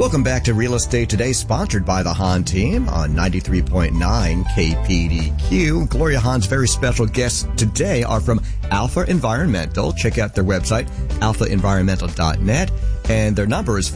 Welcome back to Real Estate Today, sponsored by the Hahn team on 93.9 KPDQ. Gloria Hahn's very special guests today are from Alpha Environmental. Check out their website, alphaenvironmental.net, and their number is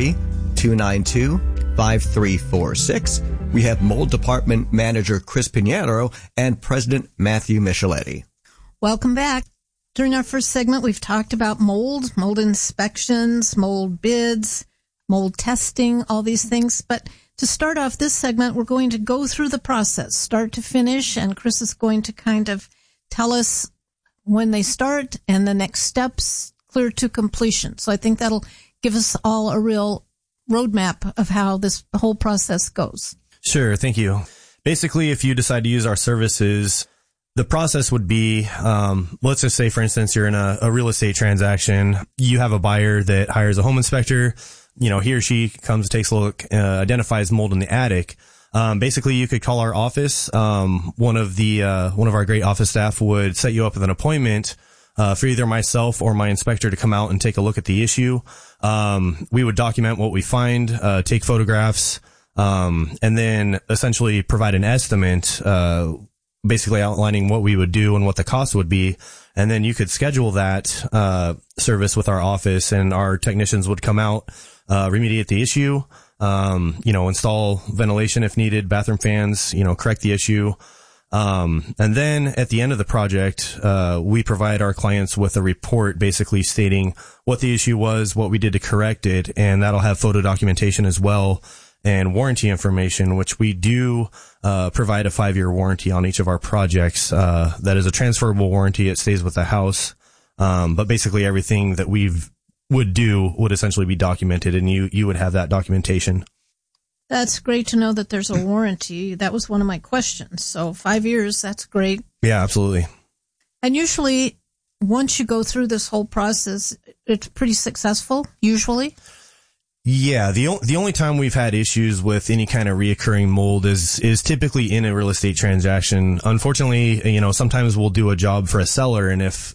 503-292-5346. We have Mold Department Manager Chris Pinheiro and President Matthew Micheletti. Welcome back. During our first segment, we've talked about mold inspections, mold bids, mold testing, all these things. But to start off this segment, we're going to go through the process, start to finish, and Chris is going to kind of tell us when they start and the next steps clear to completion. So I think that'll give us all a real roadmap of how this whole process goes. Sure, thank you. Basically, if you decide to use our services, the process would be, let's just say, for instance, you're in a real estate transaction. You have a buyer that hires a home inspector. You know, he or she comes, takes a look, identifies mold in the attic. Basically, you could call our office. One of our great office staff would set you up with an appointment for either myself or my inspector to come out and take a look at the issue. We would document what we find, take photographs, and then essentially provide an estimate, basically outlining what we would do and what the cost would be. And then you could schedule that service with our office, and our technicians would come out, remediate the issue, install ventilation if needed, bathroom fans, correct the issue. And then at the end of the project, we provide our clients with a report basically stating what the issue was, what we did to correct it, and that'll have photo documentation as well, and warranty information, which we do provide a 5-year warranty on each of our projects. That is a transferable warranty. It stays with the house. But basically everything that would essentially be documented, and you would have that documentation. That's great to know that there's a warranty. That was one of my questions. So 5 years, that's great. Yeah, absolutely. And usually, once you go through this whole process, it's pretty successful, usually. Yeah, the only time we've had issues with any kind of reoccurring mold is typically in a real estate transaction. Unfortunately, sometimes we'll do a job for a seller, and if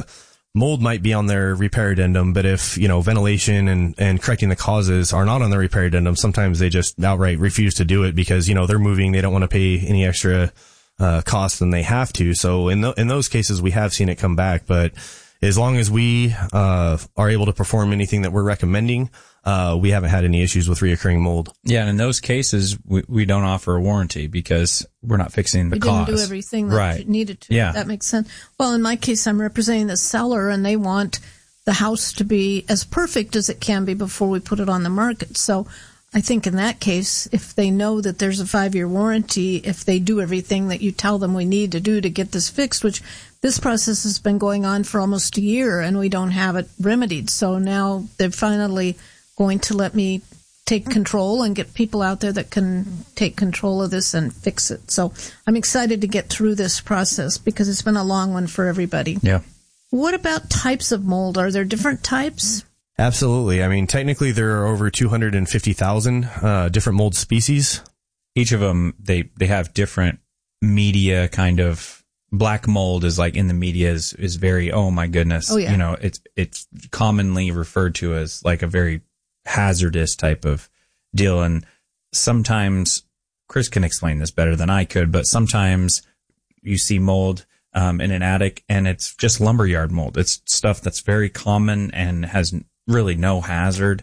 mold might be on their repair addendum, but if, ventilation and correcting the causes are not on the repair addendum, sometimes they just outright refuse to do it because, they're moving. They don't want to pay any extra cost than they have to. So in those cases, we have seen it come back. But as long as we are able to perform anything that we're recommending, we haven't had any issues with reoccurring mold. Yeah, and in those cases, we don't offer a warranty because we're not fixing the cause. We didn't do everything that you needed to. Yeah. That makes sense. Well, in my case, I'm representing the seller, and they want the house to be as perfect as it can be before we put it on the market. So I think in that case, if they know that there's a 5-year warranty, if they do everything that you tell them we need to do to get this fixed, which this process has been going on for almost a year, and we don't have it remedied. So now they're finally going to let me take control and get people out there that can take control of this and fix it. So I'm excited to get through this process because it's been a long one for everybody. Yeah. What about types of mold? Are there different types? Absolutely. I mean, technically there are over 250,000 different mold species. Each of them, they have different media kind of. Black mold is like in the media is very, oh my goodness. Oh, yeah. It's commonly referred to as like a very hazardous type of deal. And sometimes, Chris can explain this better than I could, but sometimes you see mold in an attic and it's just lumberyard mold. It's stuff that's very common and has really no hazard,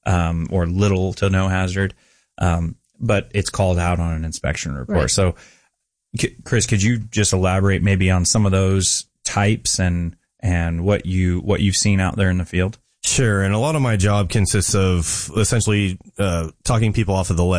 or little to no hazard. But it's called out on an inspection report. Right. So Chris, could you just elaborate maybe on some of those types and what you've seen out there in the field? Sure. And a lot of my job consists of essentially talking people off of the